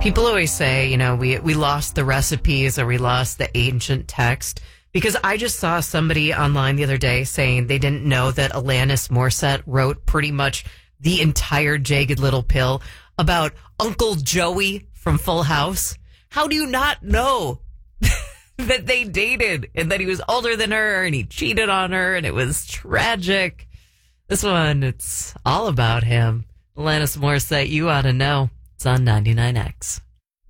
People always say, we lost the recipes or we lost the ancient text. Because I just saw somebody online the other day saying they didn't know that Alanis Morissette wrote pretty much the entire Jagged Little Pill about Uncle Joey from Full House. How do you not know that they dated and that he was older than her and he cheated on her and it was tragic? This one, it's all about him. Alanis Morissette, you ought to know. It's on 99X.